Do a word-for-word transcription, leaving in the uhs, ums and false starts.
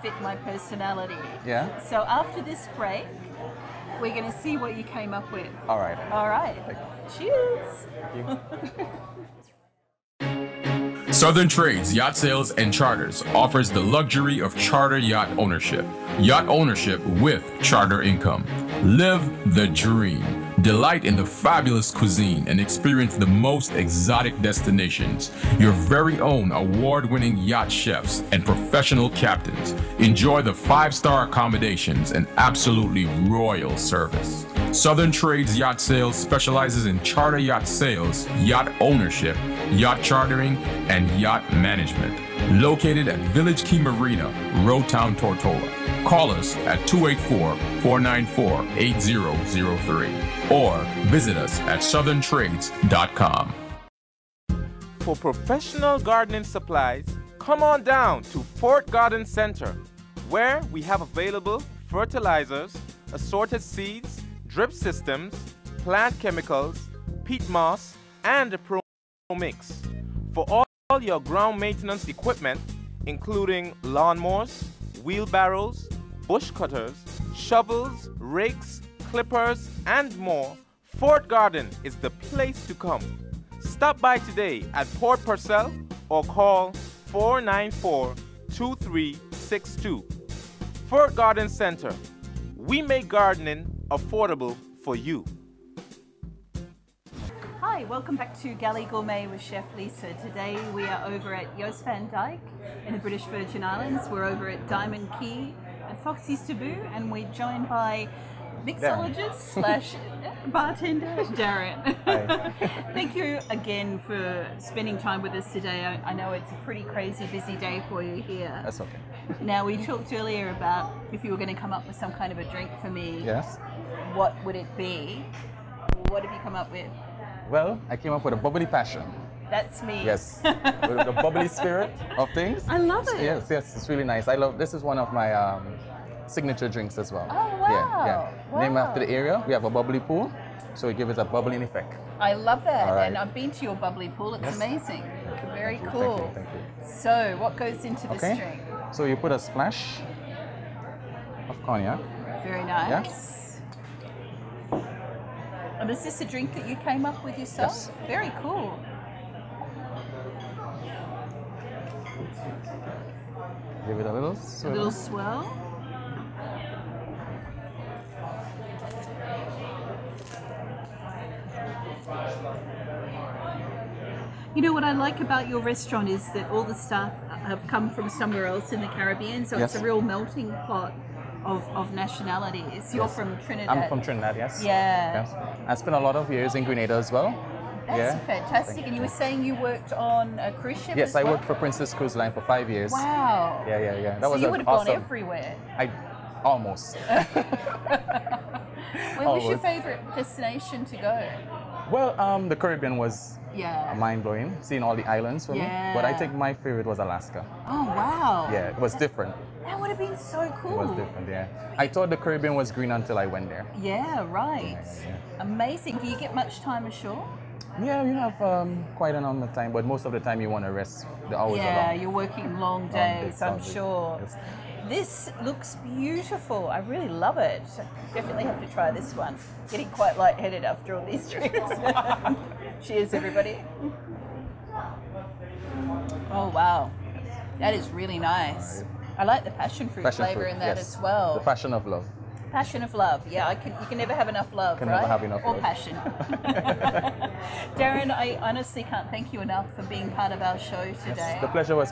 fit my personality. Yeah. So after this break, we're going to see what you came up with. All right. All right. Cheers. Thank you. Southern Trades Yacht Sales and Charters offers the luxury of charter yacht ownership. Yacht ownership with charter income. Live the dream. Delight in the fabulous cuisine and experience the most exotic destinations. Your very own award-winning yacht chefs and professional captains. Enjoy the five-star accommodations and absolutely royal service. Southern Trades Yacht Sales specializes in charter yacht sales, yacht ownership, yacht chartering, and yacht management. Located at Village Key Marina, Roadtown, Tortola. Call us at two eight four, four nine four, eight zero zero three or visit us at southern trades dot com. For professional gardening supplies, come on down to Fort Garden Center, where we have available fertilizers, assorted seeds, drip systems, plant chemicals, peat moss, and a pro mix. For all your ground maintenance equipment, including lawnmowers, wheelbarrows, bush cutters, shovels, rakes, clippers, and more, Fort Garden is the place to come. Stop by today at Port Purcell or call four nine four, two three six two. Fort Garden Center. We make gardening affordable for you. Hi, welcome back to Galley Gourmet with Chef Lisa. Today we are over at Joost van Dyke in the British Virgin Islands. We're over at Diamond Key at Foxy's Taboo, and we're joined by mixologist slash bartender Darren. Hi. Thank you again for spending time with us today. I, I know it's a pretty crazy busy day for you here. That's okay. Now, we talked earlier about if you were going to come up with some kind of a drink for me, Yes. what would it be? What have you come up with? Well, I came up with a bubbly passion. That's me. Yes. With the bubbly spirit of things. I love it. Yes, yes, it's really nice. I love. This is one of my um, signature drinks as well. Oh, wow. Yeah, yeah. Wow. Named after the area, we have a bubbly pool, so it gives it a bubbling effect. I love that. All right. And I've been to your bubbly pool. It's Yes. amazing. Very Thank you, cool. Thank you, thank you. So, what goes into this Okay. drink? So you put a splash of cognac. Very nice. And is this a drink that you came up with yourself? Yes. Very cool. Give it a little A swirl. little swirl. You know what I like about your restaurant is that all the staff have come from somewhere else in the Caribbean, so Yes. it's a real melting pot of, of nationalities. You're Yes. from Trinidad. I'm from Trinidad, yes. Yeah. Yes. I spent a lot of years in Grenada as well. That's yeah. fantastic. And you were saying you worked on a cruise ship Yes, as I well? worked for Princess Cruise Line for five years. Wow. Yeah, yeah, yeah. That so was you a- would have awesome. gone everywhere. I almost. Where was your Almost. favorite destination to go? Well, um, the Caribbean was Yeah. mind blowing, seeing all the islands for me. But I Yeah. think my favorite was Alaska. Oh, wow. Yeah, it was different. That would have been so cool. It was different, yeah. I thought the Caribbean was green until I went there. Yeah, right. Yeah, yeah, Amazing. Do you get much time ashore? Yeah, you have um, quite a number of time, but most of the time you want to rest. The hours are Yeah, long. you're working long Long days, days, I'm long days. sure. Yes. This looks beautiful. I really love it. Definitely have to try this one. Getting quite lightheaded after all these drinks. Cheers, everybody. Oh, wow. That is really nice. I like the passion fruit Passion flavor fruit, in that yes. as well. The passion of love. Passion of love. Yeah, I can, you can never have enough love, Can right? never have enough or love. passion. Darren, I honestly can't thank you enough for being part of our show today. Yes, the pleasure was